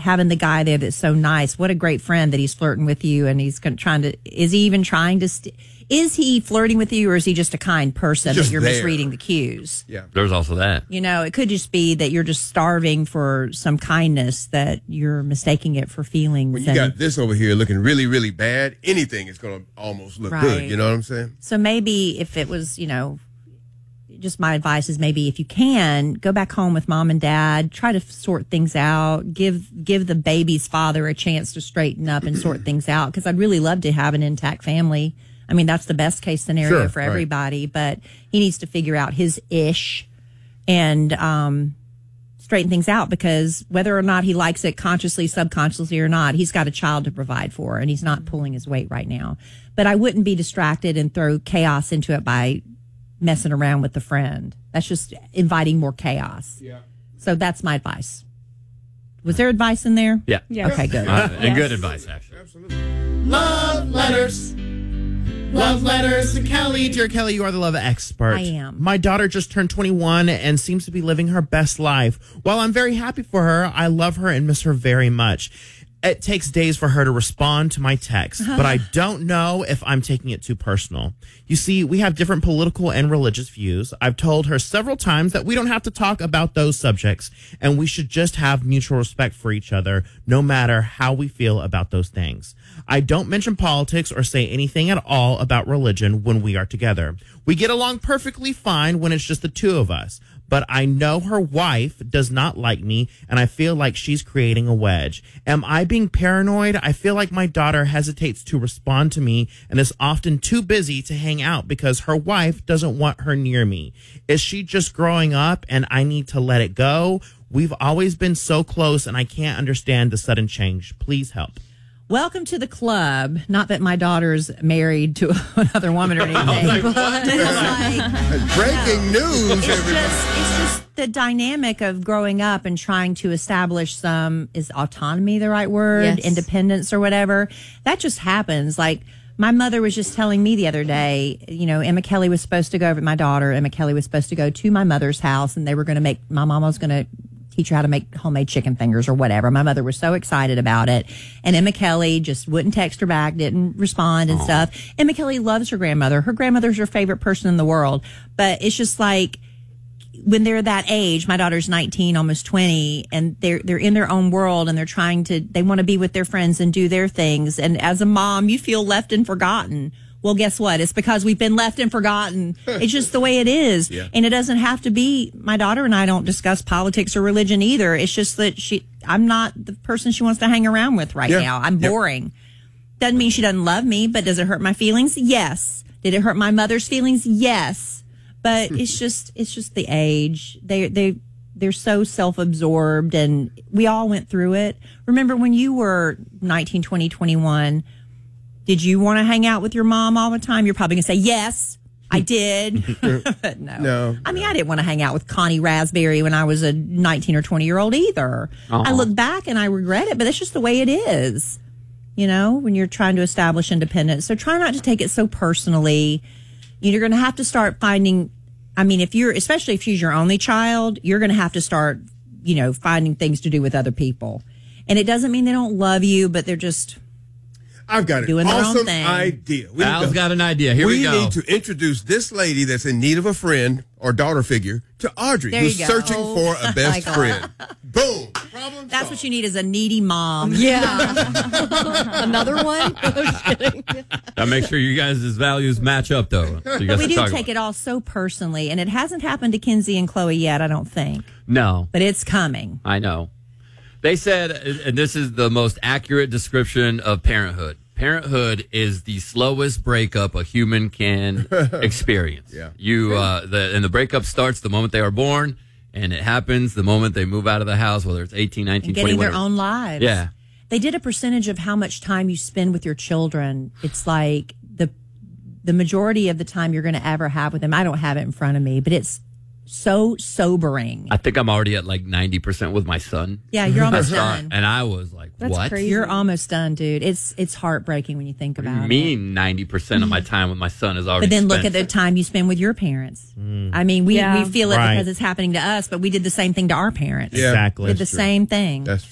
having the guy there that's so nice. What a great friend that he's flirting with you, and he's trying to. Is he even trying to? Is he flirting with you, or is he just a kind person that you're misreading the cues? Yeah, there's also that. It could just be that you're just starving for some kindness that you're mistaking it for feelings. When you got this over here looking really, really bad, anything is going to almost look good. You know what I'm saying? So maybe if it was, just my advice is maybe if you can, go back home with mom and dad, try to sort things out, give the baby's father a chance to straighten up and sort things out, because I'd really love to have an intact family. I mean, that's the best case scenario for everybody, but he needs to figure out his ish and straighten things out, because whether or not he likes it consciously, subconsciously or not, he's got a child to provide for, and he's not pulling his weight right now. But I wouldn't be distracted and throw chaos into it by messing around with the friend. That's just inviting more chaos. Yeah. So that's my advice. Was there advice in there? Yeah. Okay, good. And good advice, actually. Absolutely. Love letters. Love letters to Kelly. Dear Kelly, you are the love expert. I am. My daughter just turned 21 and seems to be living her best life. While I'm very happy for her, I love her and miss her very much. It takes days for her to respond to my texts, but I don't know if I'm taking it too personal. You see, we have different political and religious views. I've told her several times that we don't have to talk about those subjects, and we should just have mutual respect for each other, no matter how we feel about those things. I don't mention politics or say anything at all about religion when we are together. We get along perfectly fine when it's just the two of us. But I know her wife does not like me, and I feel like she's creating a wedge. Am I being paranoid? I feel like my daughter hesitates to respond to me and is often too busy to hang out because her wife doesn't want her near me. Is she just growing up and I need to let it go? We've always been so close, and I can't understand the sudden change. Please help. Welcome to the club. Not that my daughter's married to another woman or anything. But it's breaking news. It's just the dynamic of growing up and trying to establish is autonomy the right word? Yes. Independence or whatever. That just happens. Like, my mother was just telling me the other day, Emma Kelly was supposed to go over, my daughter, Emma Kelly was supposed to go to my mother's house, and they were going to my mama was going to teach her how to make homemade chicken fingers or whatever. My mother was so excited about it. And Emma Kelly just wouldn't text her back, didn't respond and stuff. Emma Kelly loves her grandmother. Her grandmother's her favorite person in the world. But it's just like, when they're that age, my daughter's 19, almost 20, and they're in their own world, and they want to be with their friends and do their things. And as a mom, you feel left and forgotten. Well, guess what? It's because we've been left and forgotten. It's just the way it is. Yeah. And it doesn't have to be, my daughter and I don't discuss politics or religion either. It's just that I'm not the person she wants to hang around with right now. I'm boring. Doesn't mean she doesn't love me, but does it hurt my feelings? Yes. Did it hurt my mother's feelings? Yes. But it's just the age. They're so self-absorbed, and we all went through it. Remember when you were 19, 20, 21, did you want to hang out with your mom all the time? You're probably going to say, yes, I did. But no. I mean, I didn't want to hang out with Connie Raspberry when I was a 19 or 20-year-old either. I look back and I regret it, but that's just the way it is, when you're trying to establish independence. So try not to take it so personally. You're going to have to start finding, especially if she's your only child, you're going to have to start, finding things to do with other people. And it doesn't mean they don't love you, but they're just... I've got an awesome idea. Al's got an idea. Here we go. We need to introduce this lady that's in need of a friend or daughter figure to Audrey, who's searching for a best friend. Boom. Problem That's solved. what you need, is a needy mom. Yeah. Another one? Now make sure you guys' values match up, though. So you guys We can do talk take about it all so personally, and it hasn't happened to Kinsey and Chloe yet, I don't think. No. But it's coming. I know. They said, and this is the most accurate description of parenthood. Parenthood is the slowest breakup a human can experience. Yeah. And the breakup starts the moment they are born, and it happens the moment they move out of the house, whether it's 18, 19, And 20. getting their own lives. Yeah. They did a percentage of how much time you spend with your children. It's like the majority of the time you're going to ever have with them. I don't have it in front of me, but it's so sobering. I think I'm already at like 90% with my son. Yeah, you're almost done. And I was like, That's what? crazy. You're almost done, dude. It's heartbreaking when you think What do about you mean 90% of my time with my son is already But then spent? look at the time you spend with your parents. I mean, we feel it Right. because it's happening to us, but we did the same thing to our parents. Yeah, Exactly. Did the same thing. That's true.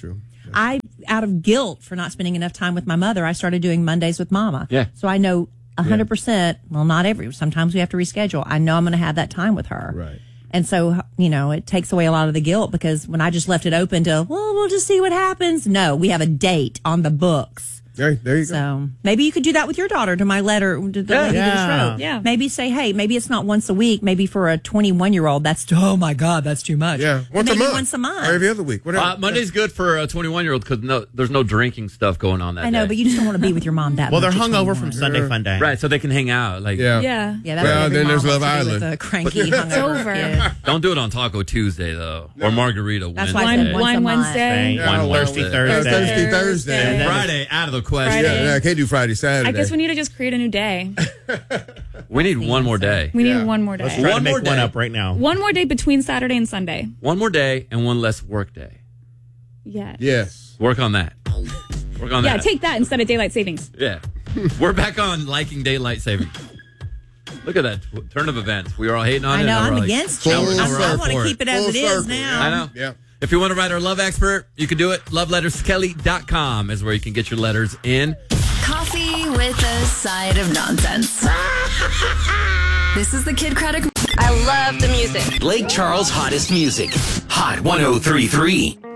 out of guilt for not spending enough time with my mother, I started doing Mondays with Mama. Yeah. So I know 100%, well, not sometimes we have to reschedule. I know I'm going to have that time with her. Right. And so, it takes away a lot of the guilt because when I just left it open to, we'll just see what happens. No, we have a date on the books. There you go. So maybe you could do that with your daughter to my letter. To the lady that just wrote. Yeah. Maybe say, hey, maybe it's not once a week. Maybe for a 21-year-old, oh my God, that's too much. Yeah. Maybe once a month. Or every other week. Whatever. Monday's good for a 21-year-old because there's no drinking stuff going on that day. I know, but you just don't want to be with your mom that Well, much. they're hungover from Sunday Fun Day. Right, so they can hang out. Yeah. That's Well, what every then there's mom Love wants to do Island. with a cranky hungover over. kid. Don't do it on Taco Tuesday, though. Or Margarita That's Wednesday. why I said once a Wine month. Wednesday. Yeah, One well, Thirsty Thursday. Thursday. And Friday, out of the question. Friday. Yeah, I can't do Friday, Saturday. I guess we need to just create a new day. We need one more day. We need one more day. Let's try to One make more one day. up right now. One more day between Saturday and Sunday. One more day and one less work day. Yes. Yes. Work on that. Work on Yeah, that. take that instead of daylight savings. Yeah. We're back on liking daylight savings. Look at that turn of events. We were all hating on I it. know, and I'm we're like, against Full you. circle. I want to for keep it as Full it is circle. now. I know. Yeah. If you want to write our love expert, you can do it. Loveletterskelly.com is where you can get your letters in. Coffee with a side of nonsense. This is the Kid Craddock. I love the music. Lake Charles' hottest music. Hot 103.3.